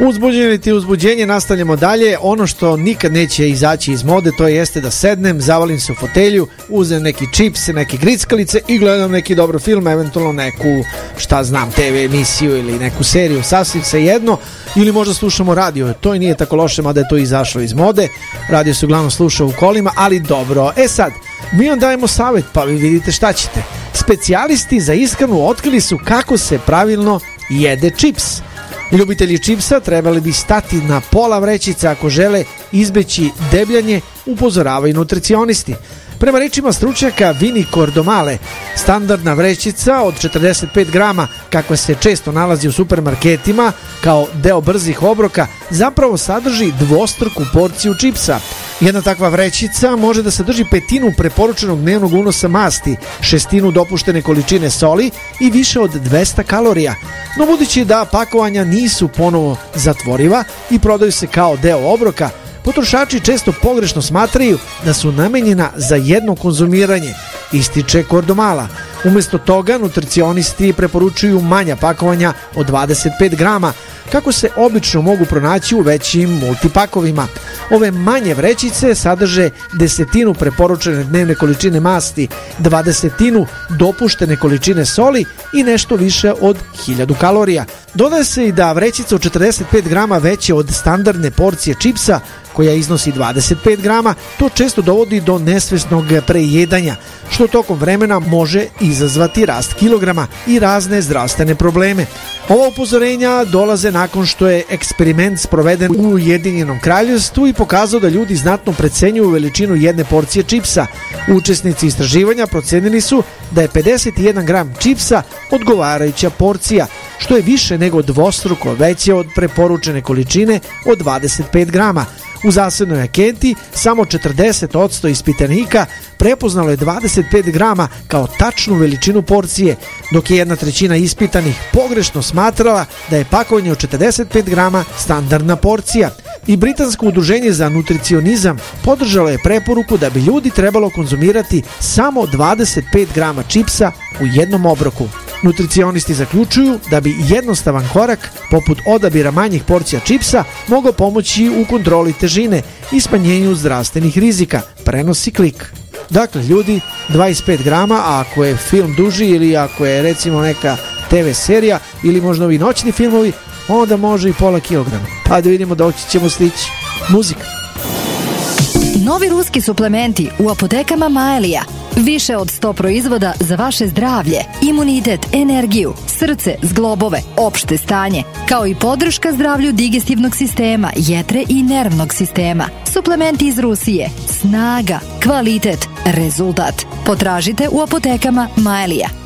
Uzbuđenje ti uzbuđenje, nastavljamo dalje. Ono što nikad neće izaći iz mode, to jeste da sednem, zavalim se u fotelju, uzem neki čips, neke grickalice i gledam neki dobro film, eventualno neku, šta znam, TV emisiju ili neku seriju, sasvim se jedno, ili možda slušamo radio. To i nije tako loše, mada je to izašlo iz mode. Radio se uglavnom sluša u kolima, ali dobro. Sad, mi vam dajemo savjet, pa vi vidite šta ćete. Specijalisti za ishranu otkrili su kako se pravilno jede čips. Ljubitelji čipsa trebali bi stati na pola vrećice ako žele izbeći debljanje, upozoravaju nutricionisti. Prema rečima stručnjaka Vini Cordomale, standardna vrećica od 45 grama, kakva se često nalazi u supermarketima kao deo brzih obroka, zapravo sadrži dvostruku porciju čipsa. Jedna takva vrećica može da sadrži 1/5 preporučenog dnevnog unosa masti, 1/6 dopuštene količine soli i više od 200 kalorija. No budući da pakovanja nisu ponovo zatvoriva i prodaju se kao deo obroka, potrošači često pogrešno smatraju da su namenjena za jedno konzumiranje, ističe Cordomala. Umjesto toga, nutricionisti preporučuju manja pakovanja od 25 grama, kako se obično mogu pronaći u većim multipakovima. Ove manje vrećice sadrže 1/10 preporučene dnevne količine masti, 1/20 dopuštene količine soli i nešto više od 1000 kalorija. Dodaje se i da vrećica od 45 grama veće od standardne porcije čipsa, koja iznosi 25 grama, to često dovodi do nesvesnog prejedanja, što tokom vremena može izazvati rast kilograma i razne zdravstvene probleme. Ova upozorenja dolaze nakon što je eksperiment sproveden u Ujedinjenom Kraljevstvu i pokazao da ljudi znatno precenjuju veličinu jedne porcije čipsa. Učesnici istraživanja procenili su da je 51 gram čipsa odgovarajuća porcija, što je više nego dvostruko veće od preporučene količine od 25 grama. U zasebnoj anketi samo 40% ispitanika prepoznalo je 25 grama kao tačnu veličinu porcije, dok je 1/3 ispitanih pogrešno smatrala da je pakovanje od 45 grama standardna porcija. I Britansko udruženje za nutricionizam podržalo je preporuku da bi ljudi trebalo konzumirati samo 25 grama čipsa u jednom obroku. Nutricionisti zaključuju da bi jednostavan korak, poput odabira manjih porcija čipsa, mogao pomoći u kontroli težine i smanjenju zdravstvenih rizika, prenosi Klik. Dakle, ljudi, 25 grama, a ako je film duži ili ako je recimo neka TV serija ili možda ovi noćni filmovi, onda može i pola kilograma. Pa da vidimo doći ćemo stići. Muzika. Novi ruski suplementi u apotekama Maelija. Više od 100 proizvoda za vaše zdravlje, imunitet, energiju, srce, zglobove, opšte stanje, kao i podrška zdravlju digestivnog sistema, jetre i nervnog sistema. Suplementi iz Rusije. Snaga, kvalitet, rezultat. Potražite u apotekama Maelija.